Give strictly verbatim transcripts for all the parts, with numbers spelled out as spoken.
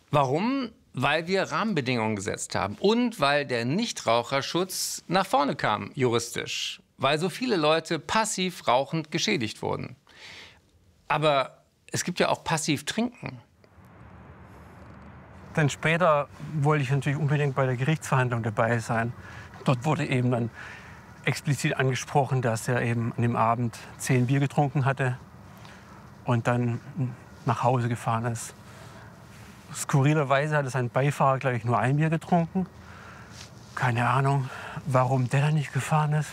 Warum? Weil wir Rahmenbedingungen gesetzt haben und weil der Nichtraucherschutz nach vorne kam, juristisch. Weil so viele Leute passiv rauchend geschädigt wurden. Aber es gibt ja auch passiv Trinken. Dann später wollte ich natürlich unbedingt bei der Gerichtsverhandlung dabei sein. Dort wurde eben dann explizit angesprochen, dass er eben an dem Abend zehn Bier getrunken hatte und dann nach Hause gefahren ist. Skurrilerweise hatte sein Beifahrer, glaube ich, nur ein Bier getrunken. Keine Ahnung, warum der dann nicht gefahren ist.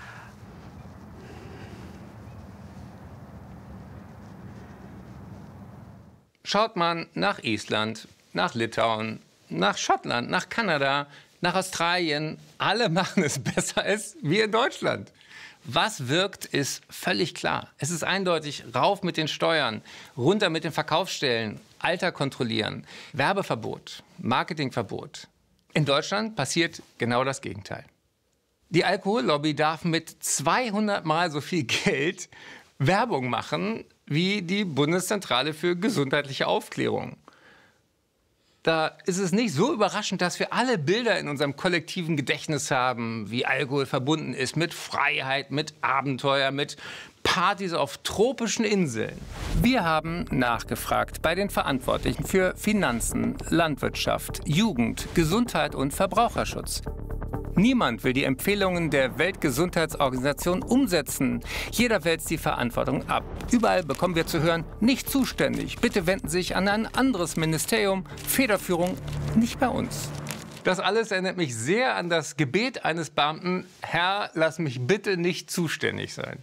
Schaut man nach Island, nach Litauen, nach Schottland, nach Kanada, nach Australien, alle machen es besser als wir in Deutschland. Was wirkt, ist völlig klar. Es ist eindeutig, rauf mit den Steuern, runter mit den Verkaufsstellen, Alter kontrollieren, Werbeverbot, Marketingverbot. In Deutschland passiert genau das Gegenteil. Die Alkohollobby darf mit zweihundert Mal so viel Geld Werbung machen wie die Bundeszentrale für gesundheitliche Aufklärung. Da ist es nicht so überraschend, dass wir alle Bilder in unserem kollektiven Gedächtnis haben, wie Alkohol verbunden ist mit Freiheit, mit Abenteuer, mit Partys auf tropischen Inseln. Wir haben nachgefragt bei den Verantwortlichen für Finanzen, Landwirtschaft, Jugend, Gesundheit und Verbraucherschutz. Niemand will die Empfehlungen der Weltgesundheitsorganisation umsetzen. Jeder wälzt die Verantwortung ab. Überall bekommen wir zu hören, nicht zuständig. Bitte wenden Sie sich an ein anderes Ministerium. Federführung nicht bei uns. Das alles erinnert mich sehr an das Gebet eines Beamten: Herr, lass mich bitte nicht zuständig sein.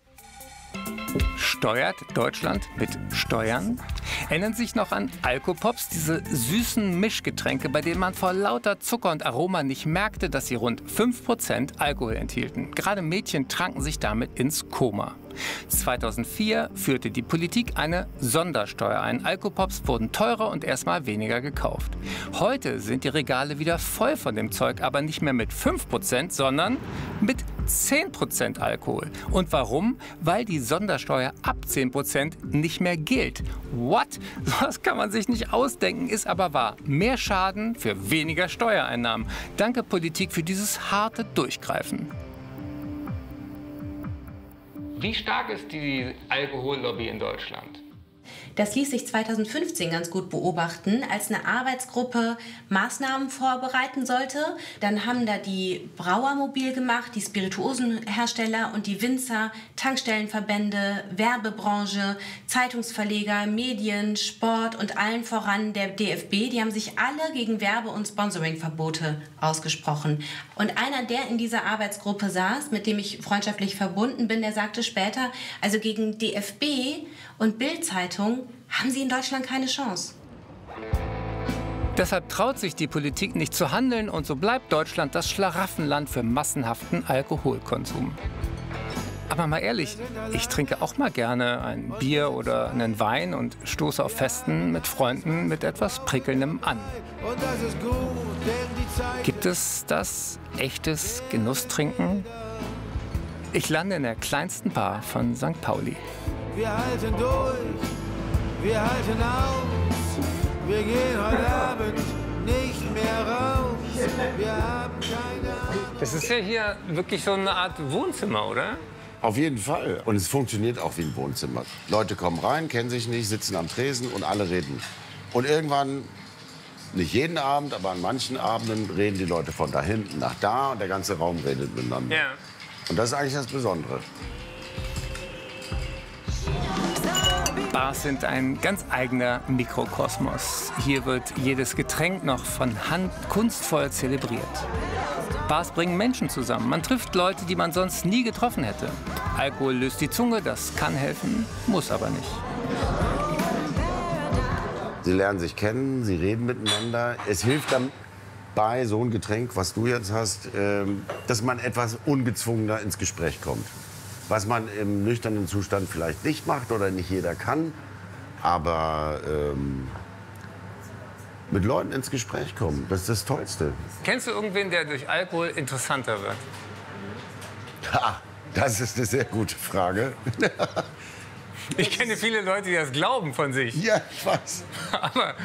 Steuert Deutschland mit Steuern? Erinnern Sie sich noch an Alkopops, diese süßen Mischgetränke, bei denen man vor lauter Zucker und Aroma nicht merkte, dass sie rund fünf Prozent Alkohol enthielten. Gerade Mädchen tranken sich damit ins Koma. zweitausendvier führte die Politik eine Sondersteuer ein. Alkopops wurden teurer und erstmal weniger gekauft. Heute sind die Regale wieder voll von dem Zeug, aber nicht mehr mit fünf Prozent, sondern mit zehn Prozent Alkohol. Und warum? Weil die Sondersteuer ab zehn Prozent nicht mehr gilt. What? Das kann man sich nicht ausdenken, ist aber wahr. Mehr Schaden für weniger Steuereinnahmen. Danke Politik für dieses harte Durchgreifen. Wie stark ist die Alkohollobby in Deutschland? Das ließ sich zweitausendfünfzehn ganz gut beobachten, als eine Arbeitsgruppe Maßnahmen vorbereiten sollte. Dann haben da die Brauer mobil gemacht, die Spirituosenhersteller und die Winzer, Tankstellenverbände, Werbebranche, Zeitungsverleger, Medien, Sport und allen voran der D F B. Die haben sich alle gegen Werbe- und Sponsoringverbote ausgesprochen. Und einer, der in dieser Arbeitsgruppe saß, mit dem ich freundschaftlich verbunden bin, der sagte später, also gegen D F B und Bild-Zeitung haben sie in Deutschland keine Chance. Deshalb traut sich die Politik nicht zu handeln und so bleibt Deutschland das Schlaraffenland für massenhaften Alkoholkonsum. Aber mal ehrlich, ich trinke auch mal gerne ein Bier oder einen Wein und stoße auf Festen mit Freunden mit etwas Prickelndem an. Gibt es das echtes Genusstrinken? Ich lande in der kleinsten Bar von Sankt Pauli. Wir halten durch, wir halten aus, wir gehen heute Abend nicht mehr raus, wir haben keine Ahnung. Das ist ja hier wirklich so eine Art Wohnzimmer, oder? Auf jeden Fall. Und es funktioniert auch wie ein Wohnzimmer. Leute kommen rein, kennen sich nicht, sitzen am Tresen und alle reden. Und irgendwann, nicht jeden Abend, aber an manchen Abenden reden die Leute von da hinten nach da und der ganze Raum redet miteinander. Ja. Und das ist eigentlich das Besondere. Bars sind ein ganz eigener Mikrokosmos. Hier wird jedes Getränk noch von Hand kunstvoll zelebriert. Bars bringen Menschen zusammen. Man trifft Leute, die man sonst nie getroffen hätte. Alkohol löst die Zunge, das kann helfen, muss aber nicht. Sie lernen sich kennen, sie reden miteinander. Es hilft dann bei so ein Getränk, was du jetzt hast, dass man etwas ungezwungener ins Gespräch kommt. Was man im nüchternen Zustand vielleicht nicht macht oder nicht jeder kann. Aber ähm, mit Leuten ins Gespräch kommen, das ist das Tollste. Kennst du irgendwen, der durch Alkohol interessanter wird? Ha, das ist eine sehr gute Frage. Ich kenne viele Leute, die das glauben von sich. Ja, ich weiß. Aber